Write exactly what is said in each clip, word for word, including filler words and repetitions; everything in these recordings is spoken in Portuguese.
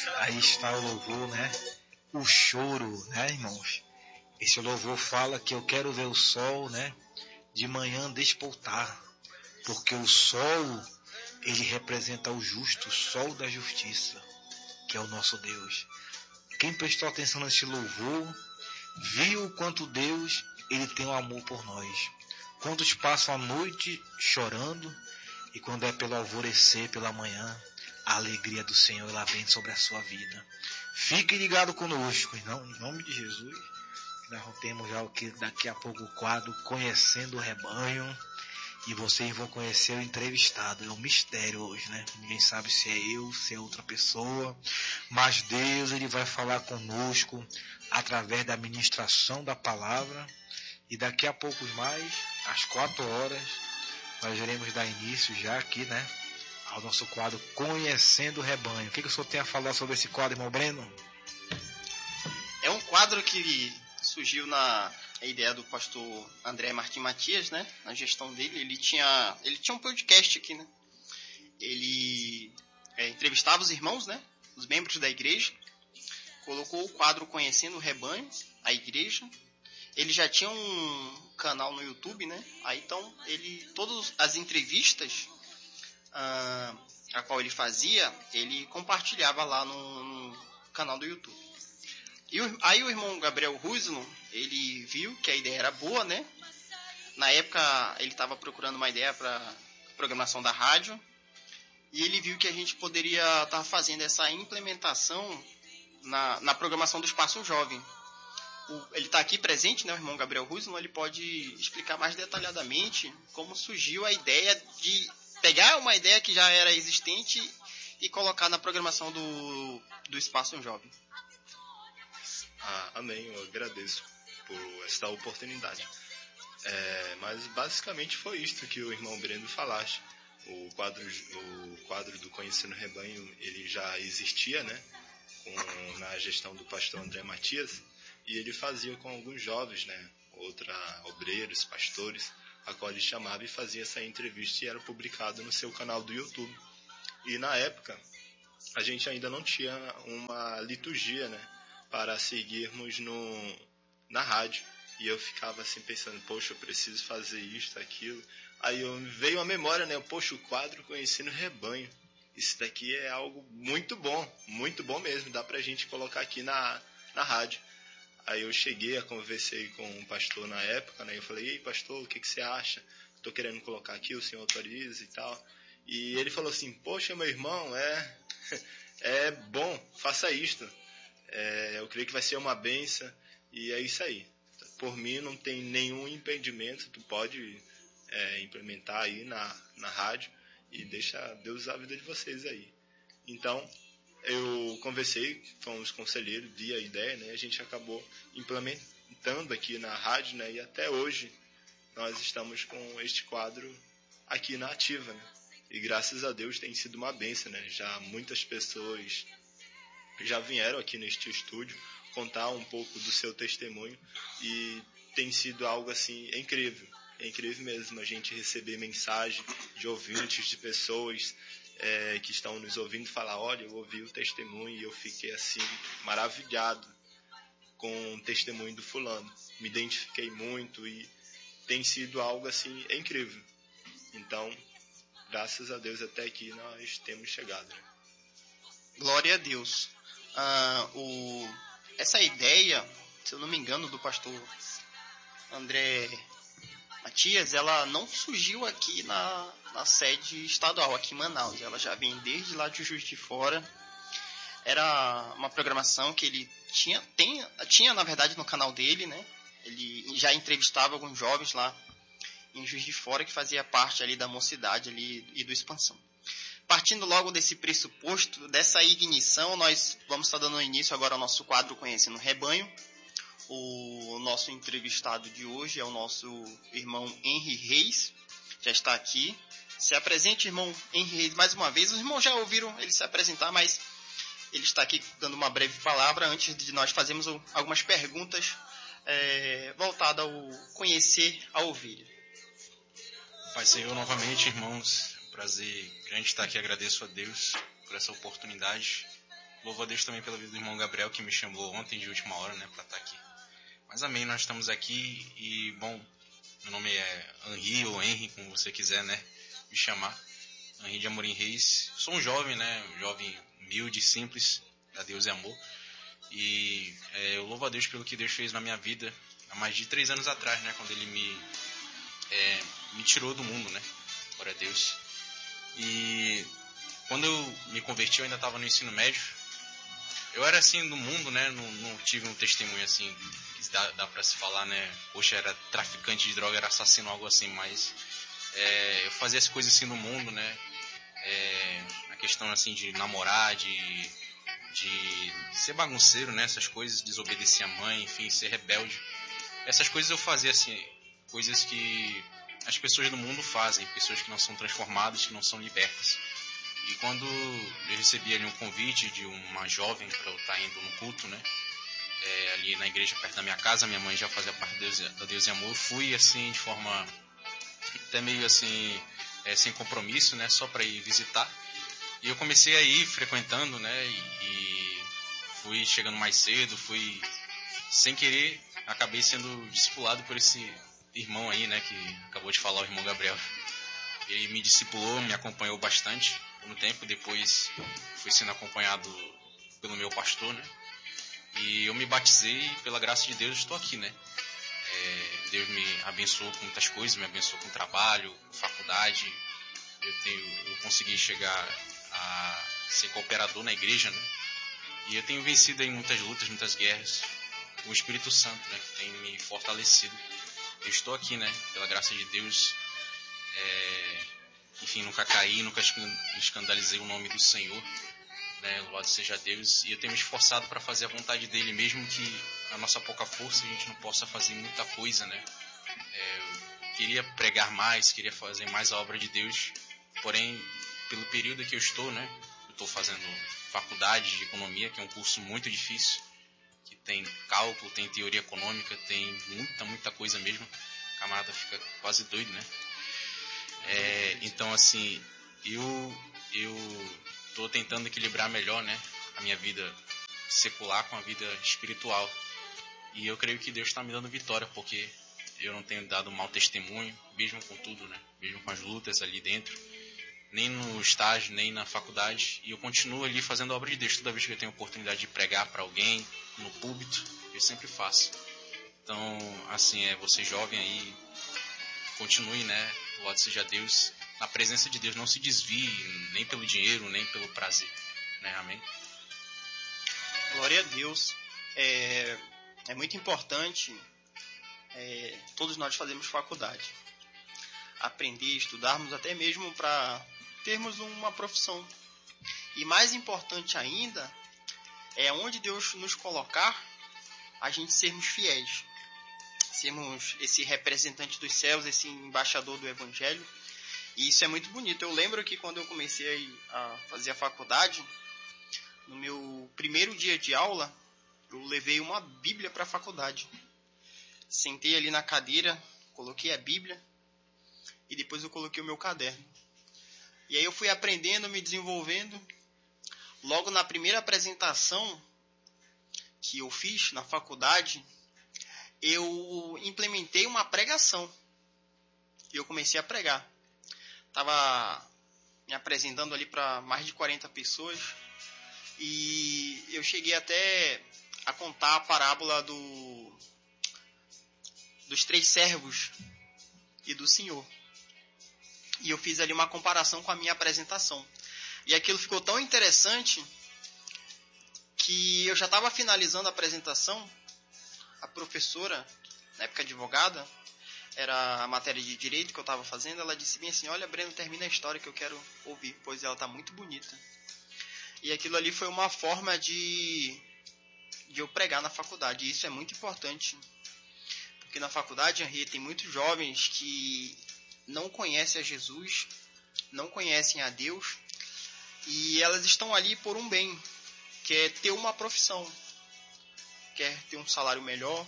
Aí está o louvor, né? O choro, né, irmãos? Esse louvor fala que eu quero ver o sol, né? De manhã despoltar, porque o sol, ele representa o justo, o sol da justiça, que é o nosso Deus. Quem prestou atenção nesse louvor, viu o quanto Deus, ele tem um amor por nós. Quantos passam a noite chorando, e quando é pelo alvorecer, pela manhã, a alegria do Senhor, ela vem sobre a sua vida. Fique ligado conosco, em nome de Jesus. Nós temos já o que daqui a pouco o quadro Conhecendo o Rebanho. E vocês vão conhecer o entrevistado. É um mistério hoje, né? Ninguém sabe se é eu, se é outra pessoa. Mas Deus, ele vai falar conosco através da ministração da palavra. E daqui a pouco mais, às quatro horas, nós iremos dar início já aqui, né? Ao nosso quadro Conhecendo o Rebanho. O que, que o senhor tem a falar sobre esse quadro, irmão Breno? É um quadro que surgiu na ideia do pastor André Martim Matias, né? Na gestão dele, ele tinha, ele tinha um podcast aqui, né? Ele é, entrevistava os irmãos, né? Os membros da igreja. Colocou o quadro Conhecendo o Rebanho, a igreja. Ele já tinha um canal no YouTube, né? Aí então, ele, todas as entrevistas ah, a qual ele fazia, ele compartilhava lá no, no canal do YouTube. E o, aí o irmão Gabriel Rusno, ele viu que a ideia era boa, né? Na época ele estava procurando uma ideia para programação da rádio, e ele viu que a gente poderia estar tá fazendo essa implementação na, na programação do Espaço Jovem. O, ele está aqui presente, né, o irmão Gabriel Rusno, ele pode explicar mais detalhadamente como surgiu a ideia de pegar uma ideia que já era existente e colocar na programação do, do Espaço Jovem. Ah, amém, eu agradeço por esta oportunidade. É, mas basicamente foi isto que o irmão Breno falaste. O quadro, o quadro do Conhecendo o Rebanho, ele já existia, né, com, na gestão do pastor André Matias, e ele fazia com alguns jovens, né, outra, obreiros, pastores, a qual ele chamava e fazia essa entrevista, e era publicado no seu canal do YouTube. E na época, a gente ainda não tinha uma liturgia, né, para seguirmos no, na rádio. E eu ficava assim pensando, poxa, eu preciso fazer isto, aquilo. Aí eu, veio a memória, né? Poxa, o quadro Conhecendo o Rebanho. Isso daqui é algo muito bom, muito bom mesmo. Dá pra gente colocar aqui na, na rádio. Aí eu cheguei, a conversei com um pastor na época, né? Eu falei, ei, pastor, o que, que você acha? Tô querendo colocar aqui, o senhor autoriza e tal. E ele falou assim, poxa, meu irmão, é, é bom, faça isto. É, eu creio que vai ser uma bênção, e é isso aí. Por mim não tem nenhum impedimento, tu pode é, implementar aí na, na rádio e deixa Deus usar a vida de vocês aí. Então, eu conversei com os conselheiros, vi a ideia, né? A gente acabou implementando aqui na rádio, né? E até hoje nós estamos com este quadro aqui na ativa, né? E graças a Deus tem sido uma bênção, né? Já muitas pessoas já vieram aqui neste estúdio contar um pouco do seu testemunho, e tem sido algo assim incrível, é incrível mesmo a gente receber mensagem de ouvintes, de pessoas é, que estão nos ouvindo falar, olha, eu ouvi o testemunho e eu fiquei assim maravilhado com o testemunho do fulano, me identifiquei muito, e tem sido algo assim incrível. Então, graças a Deus até aqui nós temos chegado. Glória a Deus. Ah, o, essa ideia, se eu não me engano, do pastor André Matias, ela não surgiu aqui na, na sede estadual, aqui em Manaus. Ela já vem desde lá de Juiz de Fora. Era uma programação que ele tinha, tem, tinha, na verdade, no canal dele, né? Ele já entrevistava alguns jovens lá em Juiz de Fora, que fazia parte ali da mocidade ali e do Expansão. Partindo logo desse pressuposto, dessa ignição, nós vamos estar dando início agora ao nosso quadro Conhecendo o Rebanho. O nosso entrevistado de hoje é o nosso irmão Henry Reis, já está aqui. Se apresente, irmão Henry Reis, mais uma vez. Os irmãos já ouviram ele se apresentar, mas ele está aqui dando uma breve palavra antes de nós fazermos algumas perguntas é, voltadas ao conhecer a ovelha. Pai Senhor, novamente, irmãos, prazer grande estar aqui. Agradeço a Deus por essa oportunidade louvo a Deus também pela vida do irmão Gabriel, que me chamou ontem de última hora, né, para estar aqui. Mas amém, nós estamos aqui e, bom, meu nome é Henri ou Henry, como você quiser, né, me chamar. Henri de Amorim Reis. Sou um jovem, né, um jovem humilde, simples, a Deus é amor. E é, eu louvo a Deus pelo que Deus fez na minha vida há mais de três anos atrás, né, quando Ele me, é, me tirou do mundo, né, glória a Deus. E quando eu me converti, eu ainda estava no ensino médio. Eu era assim do mundo, né, não, não tive um testemunho assim, que dá, dá pra se falar, né, poxa, era traficante de droga, era assassino, algo assim, mas é, eu fazia as coisas assim no mundo, né, é, a questão assim de namorar, de, de ser bagunceiro, né, essas coisas, desobedecer a mãe, enfim, ser rebelde. Essas coisas eu fazia assim, coisas que as pessoas do mundo fazem, pessoas que não são transformadas, que não são libertas. E quando eu recebi ali um convite de uma jovem para eu estar indo no culto, né, é, ali na igreja perto da minha casa, minha mãe já fazia parte da Deus, da Deus e Amor, eu fui assim de forma até meio assim, é, sem compromisso, né, só para ir visitar. E eu comecei a ir frequentando, né, e, e fui chegando mais cedo, fui sem querer, acabei sendo discipulado por esse irmão aí, né, que acabou de falar, o irmão Gabriel. Ele me discipulou, me acompanhou bastante no tempo, depois fui sendo acompanhado pelo meu pastor, né? E eu me batizei e pela graça de Deus estou aqui, né? É, Deus me abençoou com muitas coisas, me abençoou com trabalho, com faculdade. Eu, tenho, eu consegui chegar a ser cooperador na igreja, né? E eu tenho vencido em muitas lutas, muitas guerras, com o Espírito Santo, né? Que tem me fortalecido. Eu estou aqui, né? Pela graça de Deus. É, enfim, nunca caí, nunca escandalizei o nome do Senhor, né? Louvado seja Deus. E eu tenho me esforçado para fazer a vontade dele, mesmo que a nossa pouca força a gente não possa fazer muita coisa, né? É, eu queria pregar mais, queria fazer mais a obra de Deus, porém, pelo período que eu estou, né? Eu estou fazendo faculdade de economia, que é um curso muito difícil, que tem cálculo, tem teoria econômica, tem muita, muita coisa mesmo. O camarada fica quase doido, né? É, então, assim, eu eu estou tentando equilibrar melhor, né, a minha vida secular com a vida espiritual. E eu creio que Deus está me dando vitória, porque eu não tenho dado mau testemunho, mesmo com tudo, né, mesmo com as lutas ali dentro, nem no estágio, nem na faculdade. E eu continuo ali fazendo a obra de Deus. Toda vez que eu tenho oportunidade de pregar para alguém, no púlpito, eu sempre faço. Então, assim, é você jovem aí, continue, né? Louvado seja Deus. Na presença de Deus, não se desvie nem pelo dinheiro, nem pelo prazer, né? Amém? Glória a Deus. É, é muito importante, é, todos nós fazemos faculdade. Aprender, estudarmos, até mesmo para termos uma profissão. E mais importante ainda, é onde Deus nos colocar, a gente sermos fiéis. Sermos esse representante dos céus, esse embaixador do Evangelho. E isso é muito bonito. Eu lembro que quando eu comecei a fazer a faculdade, no meu primeiro dia de aula, eu levei uma Bíblia para a faculdade. Sentei ali na cadeira, coloquei a Bíblia e depois eu coloquei o meu caderno. E aí eu fui aprendendo, me desenvolvendo. Logo na primeira apresentação que eu fiz na faculdade, eu implementei uma pregação. E eu comecei a pregar. Estava me apresentando ali para mais de quarenta pessoas. E eu cheguei até a contar a parábola do, dos três servos e do Senhor. E eu fiz ali uma comparação com a minha apresentação. E aquilo ficou tão interessante que eu já estava finalizando a apresentação. A professora, na época advogada, era a matéria de direito que eu estava fazendo, ela disse bem assim, olha, Breno, termina a história que eu quero ouvir, pois ela está muito bonita. E aquilo ali foi uma forma de, de eu pregar na faculdade, e isso é muito importante. Porque na faculdade, Henri, tem muitos jovens que não conhecem a Jesus, não conhecem a Deus, e elas estão ali por um bem, que é ter uma profissão, quer ter um salário melhor.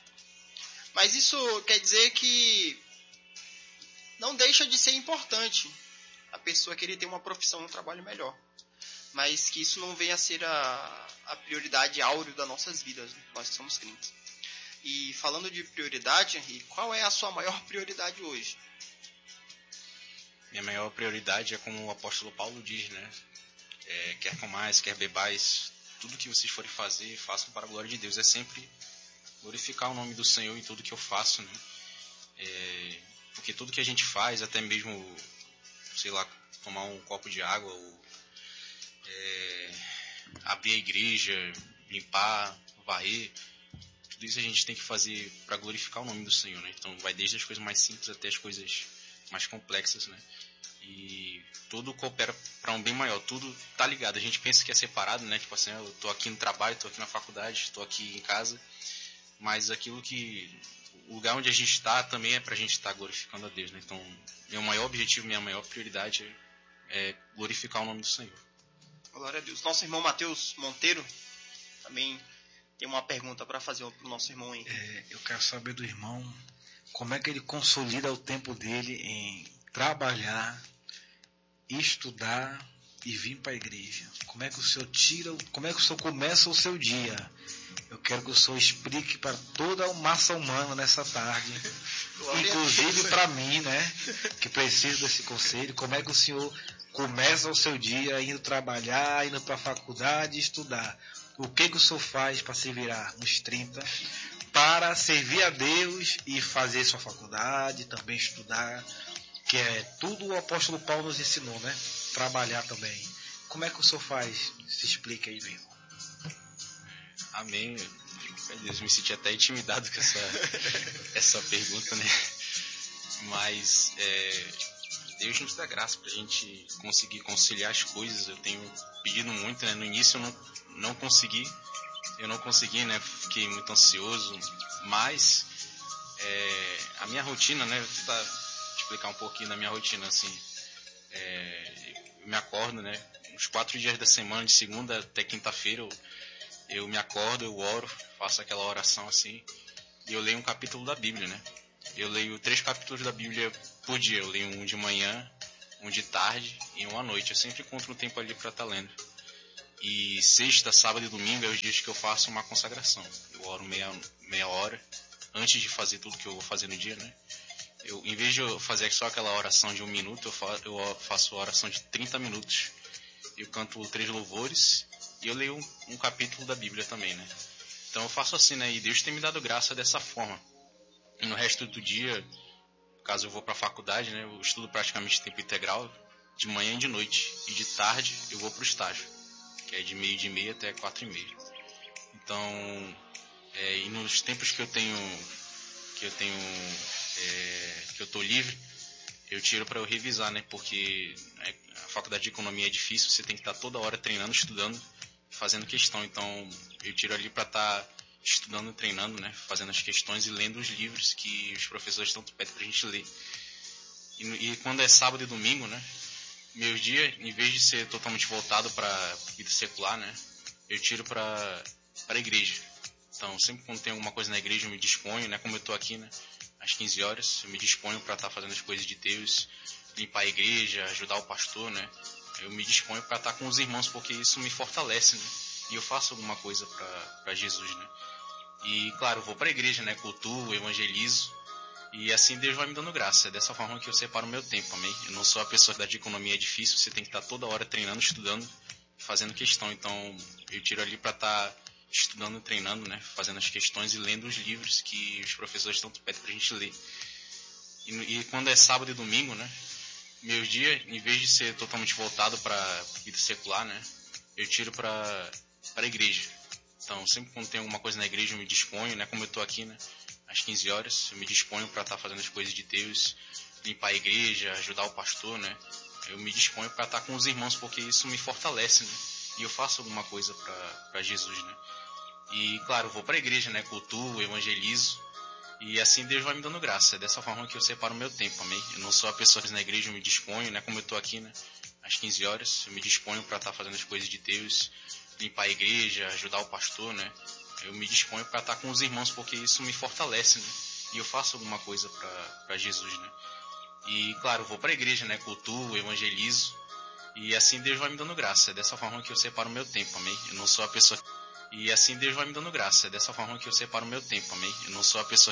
Mas isso quer dizer que não deixa de ser importante a pessoa querer ter uma profissão e um trabalho melhor. mas que isso não venha a ser a, a prioridade áurea das nossas vidas, né? Nós que somos crentes. E falando de prioridade, Henrique, qual é a sua maior prioridade hoje? Minha maior prioridade é como o apóstolo Paulo diz, né? É, quer comais, quer bebais, tudo que vocês forem fazer, façam para a glória de Deus. É sempre glorificar o nome do Senhor em tudo que eu faço, né? É, porque tudo que a gente faz, até mesmo, sei lá, tomar um copo de água, ou é, abrir a igreja, limpar, varrer, tudo isso a gente tem que fazer para glorificar o nome do Senhor, né? Então vai desde as coisas mais simples até as coisas mais complexas, né? E tudo coopera para um bem maior, tudo tá ligado. A gente pensa que é separado, né? Tipo assim, eu tô aqui no trabalho, tô aqui na faculdade, tô aqui em casa, mas aquilo que... o lugar onde a gente está também é pra gente estar glorificando a Deus, né? Então, meu maior objetivo, minha maior prioridade é, é glorificar o nome do Senhor. Glória a Deus. Nosso irmão Matheus Monteiro também tem uma pergunta para fazer para o nosso irmão Henrique. É, eu quero saber do irmão como é que ele consolida o tempo dele em trabalhar, estudar e vir para a igreja. Como é que o senhor tira, como é que o senhor começa o seu dia? Eu quero que o senhor explique para toda a massa humana nessa tarde, inclusive para mim, né, que preciso desse conselho, como é que o senhor começa o seu dia indo trabalhar, indo para a faculdade e estudar. O que, que o senhor faz para se virar nos trinta, para servir a Deus e fazer sua faculdade, também estudar, que é tudo o apóstolo Paulo nos ensinou, né? Trabalhar também. Como é que o senhor faz? Se explica aí, meu irmão. Amém. Meu Deus, me senti até intimidado com essa, essa pergunta, né? Mas é, Deus nos dá graça pra gente conseguir conciliar as coisas. Eu tenho pedido muito, né? No início eu não, não consegui, eu não consegui, né? Fiquei muito ansioso, mas é, a minha rotina, né? Vou tentar explicar um pouquinho da minha rotina, assim. É, eu me acordo, né? Os quatro dias da semana, de segunda até quinta-feira, eu, eu me acordo, eu oro, faço aquela oração assim, e eu leio um capítulo da Bíblia, né? Eu leio três capítulos da Bíblia por dia. Eu leio um de manhã, um de tarde e um à noite. Eu sempre encontro um tempo ali para estar lendo. E sexta, sábado e domingo é os dias que eu faço uma consagração. Eu oro meia, meia hora antes de fazer tudo que eu vou fazer no dia, né? Eu, em vez de eu fazer só aquela oração de um minuto, eu faço, eu faço a oração de trinta minutos. Eu canto três louvores e eu leio um, um capítulo da Bíblia também, né? Então eu faço assim, né? E Deus tem me dado graça dessa forma. E no resto do dia, caso eu vou para a faculdade, né? Eu estudo praticamente tempo integral, de manhã e de noite. E de tarde eu vou para o estágio, que é de meio de meia até quatro e meia. Então, é, e nos tempos que eu tenho, que eu tenho, é, que eu tô livre, eu tiro para eu revisar, né? Porque a faculdade de economia é difícil, você tem que estar toda hora treinando, estudando, fazendo questão. Então, eu tiro ali para estar estudando, treinando, né? Fazendo as questões e lendo os livros que os professores tanto pedem pra gente ler. E, e quando é sábado e domingo, né? Meus dias, em vez de ser totalmente voltado para vida secular, né? Eu tiro para para a igreja. Então, sempre quando tem alguma coisa na igreja, eu me disponho, né? Como eu tô aqui, né? Às quinze horas, eu me disponho para estar fazendo as coisas de Deus, limpar a igreja, ajudar o pastor, né? Eu me disponho para estar com os irmãos, porque isso me fortalece, né? E eu faço alguma coisa para Jesus, né? E, claro, eu vou para a igreja, né? Cultuo, evangelizo. E assim Deus vai me dando graça. É dessa forma que eu separo o meu tempo, amém? Eu não sou a pessoa da economia é difícil, você tem que estar toda hora treinando, estudando, fazendo questão. Então, eu tiro ali para estar estudando, treinando, né? Fazendo as questões e lendo os livros que os professores tanto pedem pra gente ler. E, e quando é sábado e domingo, né? Meus dias, em vez de ser totalmente voltado para vida secular, né? Eu tiro para para a igreja. Então, sempre quando tem alguma coisa na igreja, eu me disponho, né? Como eu tô aqui, né? Às quinze horas, eu me disponho para estar fazendo as coisas de Deus, limpar a igreja, ajudar o pastor, né? Eu me disponho para estar com os irmãos, porque isso me fortalece, né? E eu faço alguma coisa para Jesus, né? E, claro, eu vou para a igreja, né? Cultuo, evangelizo. E assim Deus vai me dando graça. É dessa forma que eu separo o meu tempo, amém? Eu não sou a pessoa que na igreja, eu me disponho, né? Como eu tô aqui, né? Às quinze horas, eu me disponho para estar fazendo as coisas de Deus, limpar a igreja, ajudar o pastor, né? Eu me disponho para estar com os irmãos, porque isso me fortalece, né? E eu faço alguma coisa para Jesus, né? E, claro, eu vou para a igreja, né? Cultuo, evangelizo. E assim Deus vai me dando graça. É dessa forma que eu separo o meu tempo, amém? Eu não sou a pessoa... E assim Deus vai me dando graça. É dessa forma que eu separo o meu tempo, amém? Eu não sou a pessoa